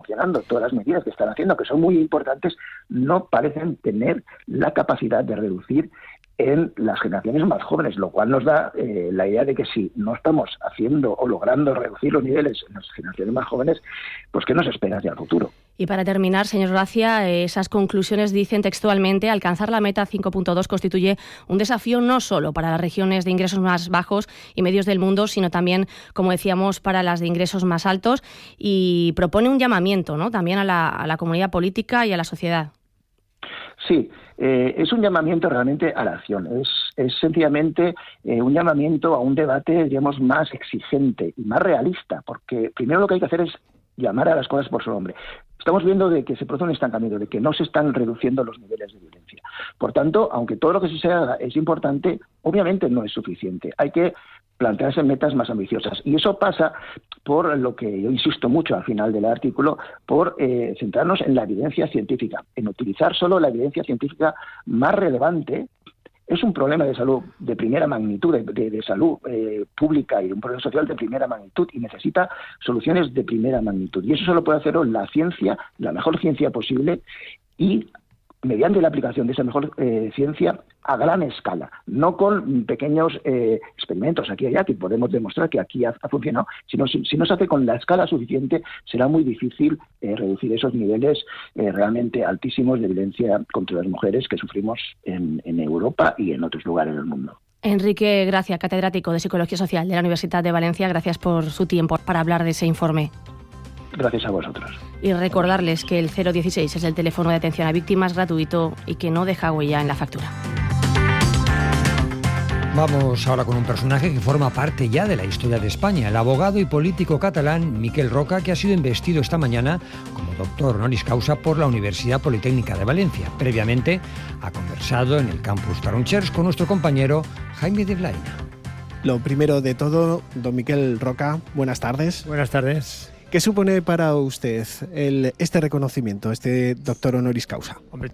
sancionando, todas las medidas que están haciendo, que son muy importantes, no parecen tener la capacidad de reducir en las generaciones más jóvenes, lo cual nos da la idea de que si no estamos haciendo o logrando reducir los niveles en las generaciones más jóvenes, pues ¿qué nos espera hacia el futuro? Y para terminar, señor Gracia, esas conclusiones dicen textualmente: alcanzar la meta 5.2 constituye un desafío no solo para las regiones de ingresos más bajos y medios del mundo, sino también, como decíamos, para las de ingresos más altos, y propone un llamamiento, ¿no?, también a la comunidad política y a la sociedad. Sí, es un llamamiento realmente a la acción. Es sencillamente un llamamiento a un debate, digamos, más exigente y más realista, porque primero lo que hay que hacer es llamar a las cosas por su nombre. Estamos viendo de que se produce un estancamiento, de que no se están reduciendo los niveles de violencia. Por tanto, aunque todo lo que se haga es importante, obviamente no es suficiente. Hay que plantearse metas más ambiciosas. Y eso pasa por lo que yo insisto mucho al final del artículo, por centrarnos en la evidencia científica, en utilizar solo la evidencia científica más relevante. Es un problema de salud de primera magnitud, de salud pública, y un problema social de primera magnitud, y necesita soluciones de primera magnitud. Y eso solo puede hacerlo la ciencia, la mejor ciencia posible, y mediante la aplicación de esa mejor ciencia a gran escala, no con pequeños experimentos aquí y allá, que podemos demostrar que aquí ha funcionado, sino si no se hace con la escala suficiente, será muy difícil reducir esos niveles realmente altísimos de violencia contra las mujeres que sufrimos en Europa y en otros lugares del mundo. Enrique Gracia, catedrático de Psicología Social de la Universidad de Valencia, gracias por su tiempo para hablar de ese informe. Gracias a vosotros. Y recordarles que el 016 es el teléfono de atención a víctimas, gratuito y que no deja huella en la factura. Vamos ahora con un personaje que forma parte ya de la historia de España, el abogado y político catalán Miquel Roca, que ha sido investido esta mañana como doctor honoris causa por la Universidad Politécnica de Valencia. Previamente ha conversado en el campus Taronchers con nuestro compañero Jaime de Blaina. Lo primero de todo, don Miquel Roca, buenas tardes. Buenas tardes. ¿Qué supone para usted este reconocimiento, este doctor honoris causa? Hombre,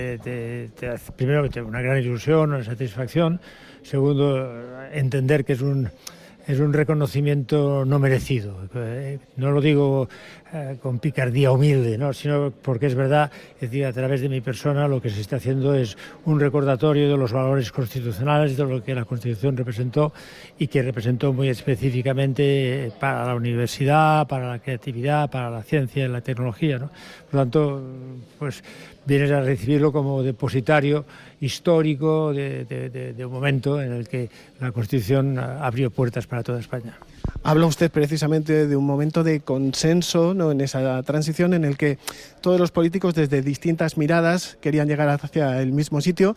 primero, una gran ilusión, una satisfacción. Segundo, entender que es un reconocimiento no merecido. No lo digo con picardía humilde, ¿no?, sino porque es verdad, es decir, a través de mi persona lo que se está haciendo es un recordatorio de los valores constitucionales, de lo que la Constitución representó y que representó muy específicamente para la universidad, para la creatividad, para la ciencia y la tecnología, ¿no? Por lo tanto, pues vienes a recibirlo como depositario histórico de un momento en el que la Constitución abrió puertas para toda España. Habla usted precisamente de un momento de consenso, ¿no?, en esa transición en el que todos los políticos desde distintas miradas querían llegar hacia el mismo sitio.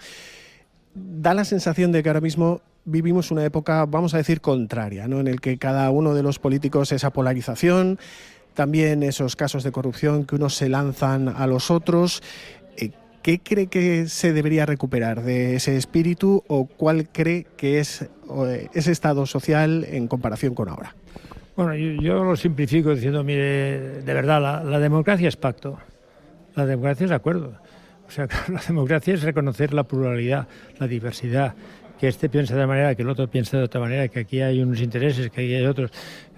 Da la sensación de que ahora mismo vivimos una época, vamos a decir, contraria, ¿no?, en el que cada uno de los políticos, esa polarización, también esos casos de corrupción que unos se lanzan a los otros. ¿Qué cree que se debería recuperar de ese espíritu, o cuál cree que es ese estado social en comparación con ahora? Bueno, yo lo simplifico diciendo, mire, de verdad, la democracia es pacto, la democracia es acuerdo. O sea, la democracia es reconocer la pluralidad, la diversidad, que este piensa de una manera, que el otro piensa de otra manera, que aquí hay unos intereses, que aquí hay otros.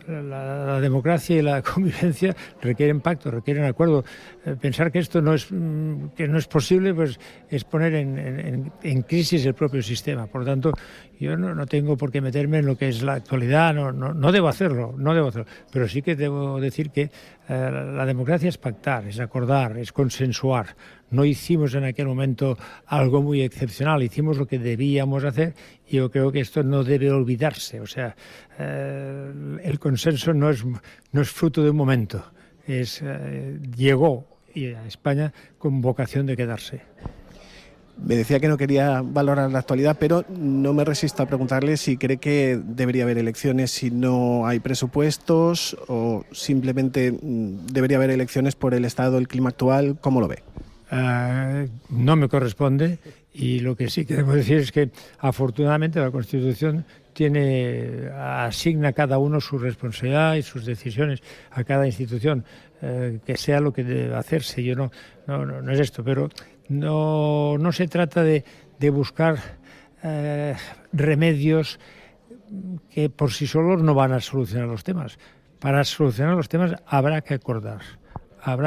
La democracia y la convivencia requieren pacto, requieren acuerdo. Pensar que esto no es posible, pues es poner en crisis el propio sistema. Por lo tanto, yo no tengo por qué meterme en lo que es la actualidad, no debo hacerlo, pero sí que debo decir que la democracia es pactar, es acordar, es consensuar. No hicimos en aquel momento algo muy excepcional, hicimos lo que debíamos hacer, y yo creo que esto no debe olvidarse. O sea, el consenso no es fruto de un momento, llegó a España con vocación de quedarse. Me decía que no quería valorar la actualidad, pero no me resisto a preguntarle si cree que debería haber elecciones si no hay presupuestos, o simplemente debería haber elecciones por el estado del clima actual. ¿Cómo lo ve? No me corresponde, y lo que sí queremos decir es que afortunadamente la Constitución asigna a cada uno su responsabilidad y sus decisiones, a cada institución, que sea lo que debe hacerse. Yo no es esto, pero no se trata de buscar remedios que por sí solos no van a solucionar los temas. Para solucionar los temas habrá que acordar.